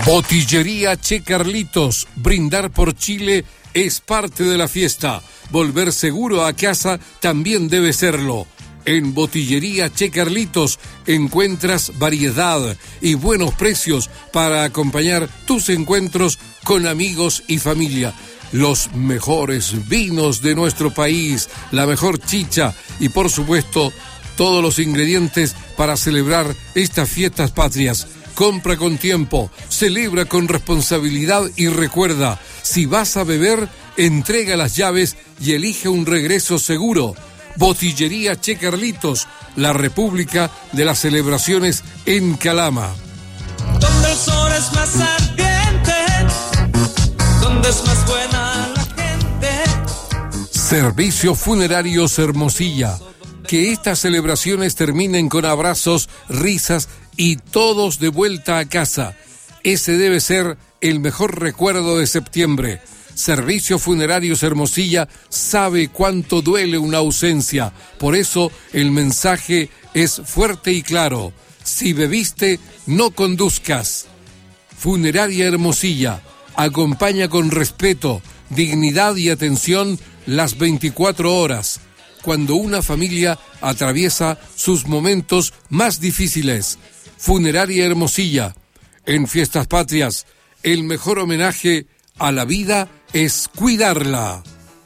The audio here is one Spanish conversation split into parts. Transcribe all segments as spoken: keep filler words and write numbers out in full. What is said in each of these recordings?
Botillería Che Carlitos. Brindar por Chile es parte de la fiesta. Volver seguro a casa también debe serlo. En Botillería Che Carlitos encuentras variedad y buenos precios para acompañar tus encuentros con amigos y familia. Los mejores vinos de nuestro país, la mejor chicha y, por supuesto, todos los ingredientes para celebrar estas fiestas patrias. Compra con tiempo, celebra con responsabilidad y recuerda, si vas a beber, entrega las llaves y elige un regreso seguro. Botillería Che Carlitos, la República de las Celebraciones en Calama. Donde el sol es más ardiente, donde es más buena la gente. Servicios Funerarios Hermosilla. Que estas celebraciones terminen con abrazos, risas y todos de vuelta a casa. Ese debe ser el mejor recuerdo de septiembre. Servicios Funerarios Hermosilla sabe cuánto duele una ausencia. Por eso el mensaje es fuerte y claro. Si bebiste, no conduzcas. Funeraria Hermosilla acompaña con respeto, dignidad y atención las veinticuatro horas. Cuando una familia atraviesa sus momentos más difíciles. Funeraria Hermosilla. En Fiestas Patrias, el mejor homenaje a la vida es cuidarla.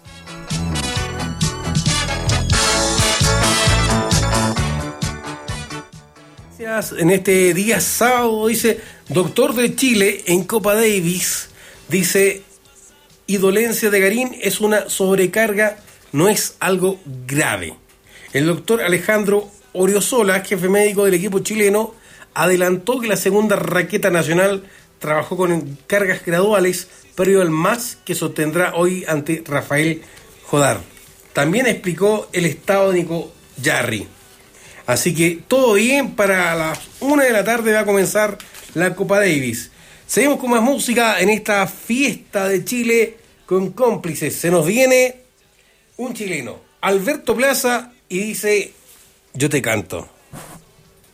En este día sábado, dice, doctor de Chile en Copa Davis, dice, y dolencia de Garín es una sobrecarga, no es algo grave. El doctor Alejandro Oriozola, jefe médico del equipo chileno, adelantó que la segunda raqueta nacional trabajó con cargas graduales previo al match que sostendrá hoy ante Rafael Jodar. También explicó el estado de Nico Jarry. Así que todo bien, para las una de la tarde va a comenzar la Copa Davis. Seguimos con más música en esta fiesta de Chile con cómplices. Se nos viene un chileno, Alberto Plaza, y dice, yo te canto.